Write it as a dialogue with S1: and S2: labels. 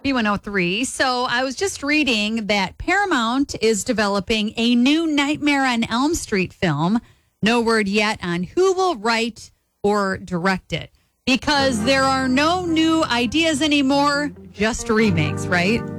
S1: B103. So I was just reading that Paramount is developing a new Nightmare on Elm Street film. No word yet on who will write or direct it because there are no new ideas anymore, just remakes, right?